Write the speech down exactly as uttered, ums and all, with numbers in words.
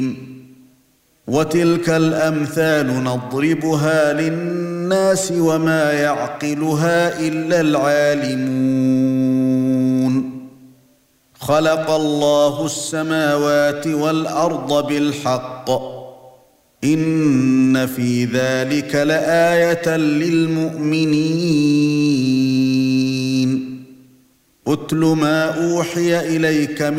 وتلك الأمثال نضربها للناس وما يعقلها إلا العالمون. خلق الله السماوات والأرض بالحق إن في ذلك لآية للمؤمنين. أتل ما أوحي إليك